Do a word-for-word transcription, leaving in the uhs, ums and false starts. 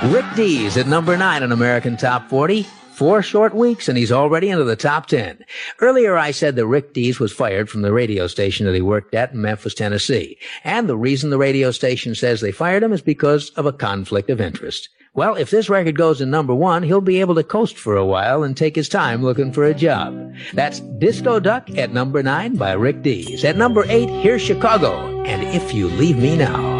Rick Dees at number nine on American Top forty. Four short weeks, and he's already into the top ten. Earlier, I said that Rick Dees was fired from the radio station that he worked at in Memphis, Tennessee. And the reason the radio station says they fired him is because of a conflict of interest. Well, if this record goes to number one, he'll be able to coast for a while and take his time looking for a job. That's Disco Duck at number nine by Rick Dees. At number eight, here's Chicago, and If You Leave Me Now.